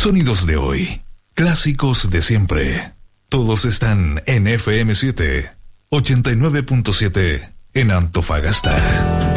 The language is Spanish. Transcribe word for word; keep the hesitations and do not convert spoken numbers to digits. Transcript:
Sonidos de hoy, clásicos de siempre. Todos están en F M siete, ochenta y nueve punto siete en Antofagasta.